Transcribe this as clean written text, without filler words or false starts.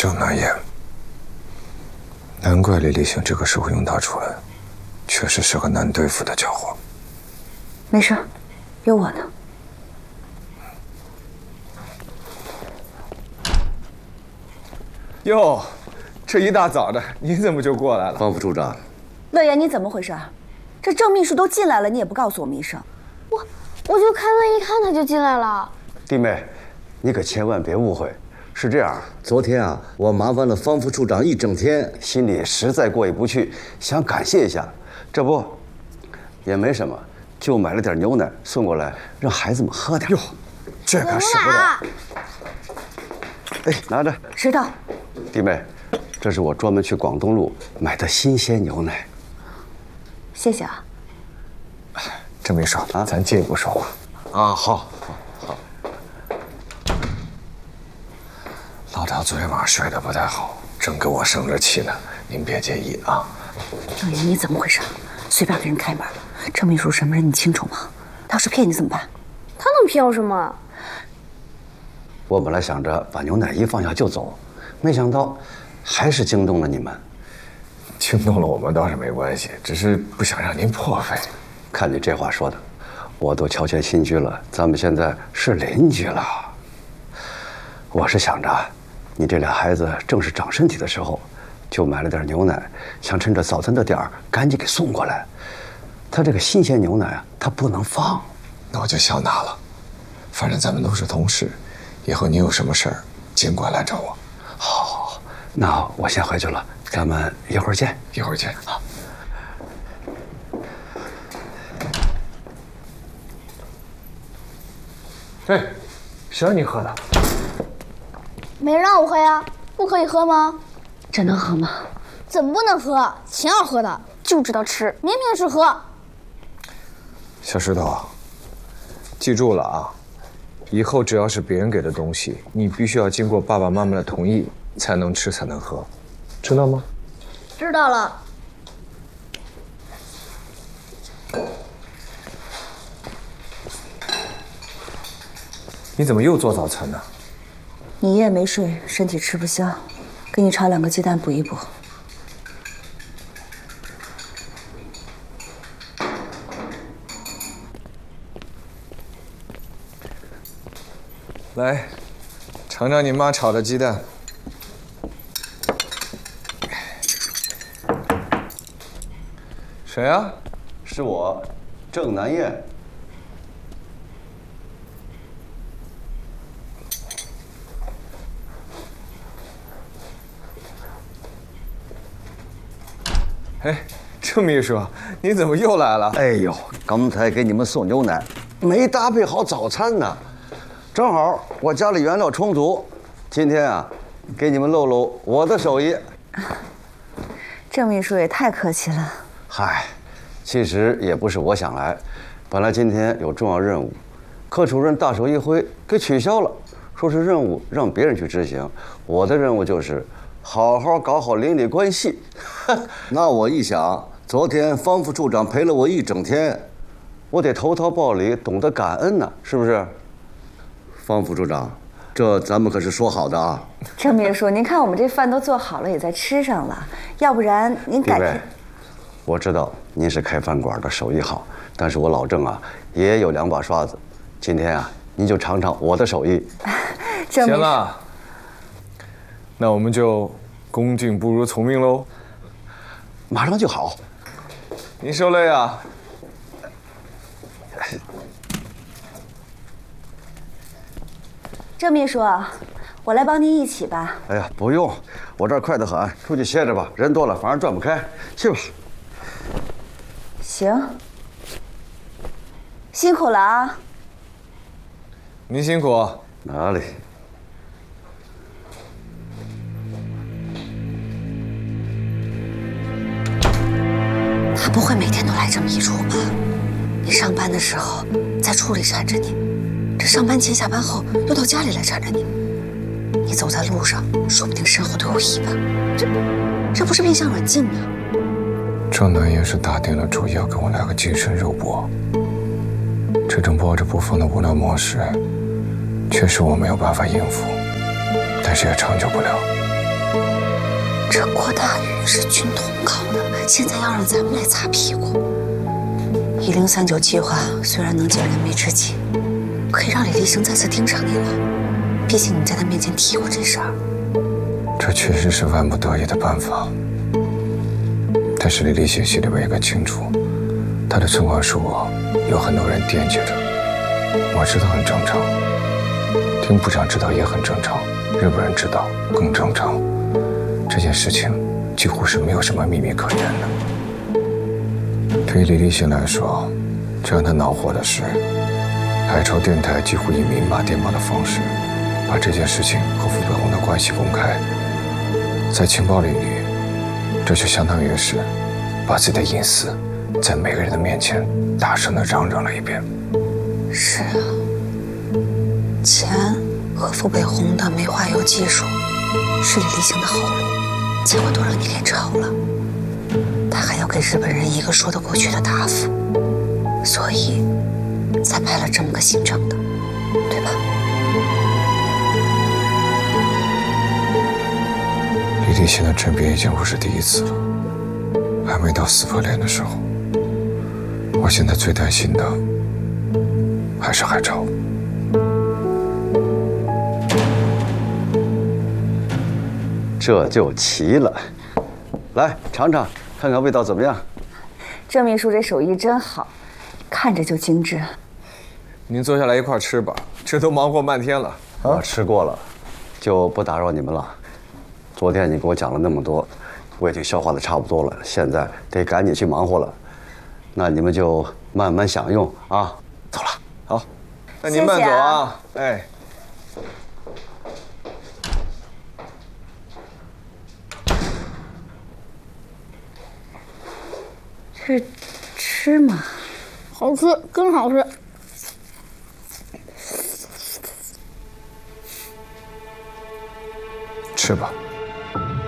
郑南燕，难怪李立行这个时候用他出来，确实是个难对付的家伙。 没事，有我呢。 哟，这一大早的，你怎么就过来了？ 方副处长， 乐言，你怎么回事？这郑秘书都进来了，你也不告诉我们一声。 我就开门一看，他就进来了。 弟妹，你可千万别误会，是这样，昨天啊，我麻烦了方副处长一整天，心里实在过意不去，想感谢一下。这不，也没什么，就买了点牛奶送过来，让孩子们喝点。哟，这可舍不得。哎，拿着。 知道。 弟妹，这是我专门去广东路买的新鲜牛奶。 谢谢啊。 郑秘书啊，咱借一步说话。 啊，好。 老赵昨天晚上睡得不太好，正给我生着气呢，您别介意啊。 郑言，你怎么回事？随便给人开门，郑秘书什么人你清楚吗？他要是骗你怎么办？ 他能骗我什么？ 我本来想着把牛奶一放下就走，没想到还是惊动了你们。 惊动了我们倒是没关系，只是不想让您破费。 看你这话说的，我都乔迁新居了，咱们现在是邻居了。我是想着，你这俩孩子正是长身体的时候，就买了点牛奶，想趁着早餐的点儿赶紧给送过来。他这个新鲜牛奶啊，他不能放。 那我就笑纳了，反正咱们都是同事，以后你有什么事儿尽管来找我。 好，那我先回去了，咱们一会儿见。 一会儿见。好。哎，谁让你喝的？ 没人让我喝呀，不可以喝吗？ 这能喝吗？ 怎么不能喝？秦儿喝的，就知道吃，明明是喝。 小石头，记住了啊，以后只要是别人给的东西，你必须要经过爸爸妈妈的同意才能吃才能喝，知道吗？ 知道了。 你怎么又做早餐呢？ 你一夜没睡，身体吃不消，给你炒2个鸡蛋补一补。 来，尝尝你妈炒的鸡蛋。谁啊？ 是我，郑南燕。 哎，郑秘书，你怎么又来了？ 哎呦，刚才给你们送牛奶，没搭配好早餐呢。正好我家里原料充足，今天啊，给你们露露我的手艺。 郑秘书也太客气了。 嗨，其实也不是我想来，本来今天有重要任务，柯主任大手一挥给取消了，说是任务让别人去执行。我的任务就是好好搞好邻里关系。那我一想，昨天方副处长陪了我一整天，我得投桃报李，懂得感恩呢，是不是？方副处长，这咱们可是说好的啊。 郑秘书，您看我们这饭都做好了，也在吃上了，要不然您改天。 我知道您是开饭馆的，手艺好，但是我老郑啊也有2把刷子。今天啊，您就尝尝我的手艺。 郑秘书， 行了，那我们就恭敬不如从命喽。 马上就好。 您受累啊。 郑秘书，我来帮您一起吧。 哎呀，不用，我这儿快得很，出去歇着吧。人多了反而转不开，去吧。 行，辛苦了啊。 您辛苦。 哪里？ 他不会每天都来这么一出吧？你上班的时候在处里缠着你，这上班前下班后又到家里来缠着你，你走在路上说不定身后都有尾巴，这不是变相软禁吗？ 郑南燕是打定了主意要跟我来个精神肉搏，这种抱着不放的无聊模式，确实我没有办法应付，但是也长久不了。 这郭大宇是军统搞的，现在要让咱们来擦屁股。1039计划虽然能解燃眉之急，可以让李立行再次盯上你了。毕竟你在他面前提过这事儿。 这确实是万不得已的办法。但是李立行心里边也该清楚，他的春华树有很多人惦记着。我知道很正常，丁部长知道也很正常，日本人知道更正常。这件事情几乎是没有什么秘密可言的。对于李立行来说，最让他恼火的是，海潮电台几乎以明码电报的方式，把这件事情和傅北红的关系公开。在情报领域，这就相当于是把自己的隐私在每个人的面前大声地嚷嚷了一遍。 是啊，钱和傅北红的煤化油技术是李立行的后路，结果都让你给抄了。他还要给日本人一个说得过去的答复，所以才派了这么个姓郑的，对吧？ 李立行的政变已经不是第一次了，还没到撕破脸的时候。我现在最担心的还是海潮。 这就齐了，来尝尝，看看味道怎么样。 郑秘书这手艺真好，看着就精致。 您坐下来一块吃吧，这都忙活半天了。 我吃过了，就不打扰你们了。昨天你给我讲了那么多，我已经消化的差不多了，现在得赶紧去忙活了。那你们就慢慢享用啊，走了。 好，那您慢走啊。哎。 这是吃吗？ 好吃，真好吃。 吃吧。